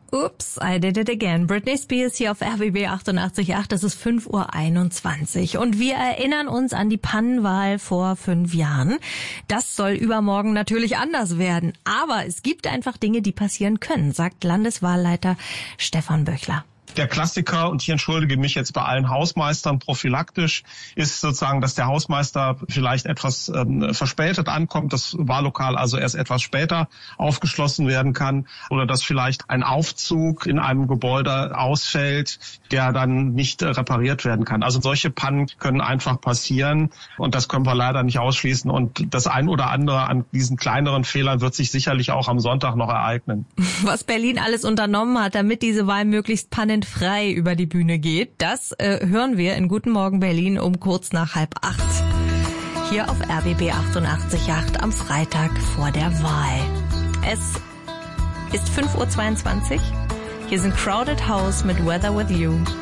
Oops, I did it again. Britney Spears hier auf RBB 88.8. Es ist 5:21 Uhr. Und wir erinnern uns an die Pannenwahl vor 5 Jahren. Das soll übermorgen natürlich anders werden. Aber es gibt einfach Dinge, die passieren können, sagt Landeswahlleiter Stefan Böchler. Der Klassiker, und ich entschuldige mich jetzt bei allen Hausmeistern prophylaktisch, ist sozusagen, dass der Hausmeister vielleicht etwas verspätet ankommt, das Wahllokal also erst etwas später aufgeschlossen werden kann, oder dass vielleicht ein Aufzug in einem Gebäude ausfällt, der dann nicht repariert werden kann. Also solche Pannen können einfach passieren und das können wir leider nicht ausschließen. Und das ein oder andere an diesen kleineren Fehlern wird sich sicherlich auch am Sonntag noch ereignen. Was Berlin alles unternommen hat, damit diese Wahl möglichst pannenfrei über die Bühne geht, das hören wir in Guten Morgen Berlin um kurz nach 7:30 hier auf RBB 88.8 am Freitag vor der Wahl. Es ist 5:22 Uhr. Hier sind Crowded House mit Weather With You.